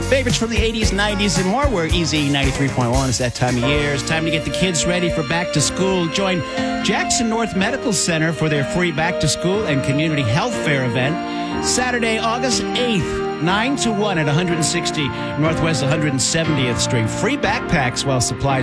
Favorites from the 80s, 90s, and more. We're Easy 93.1. It's that time of year. It's time to get the kids ready for back to school. Join Jackson North Medical Center for their free back to school and community health fair event. Saturday, August 8th, 9 to 1 at 160 Northwest 170th Street. Free backpacks while supplies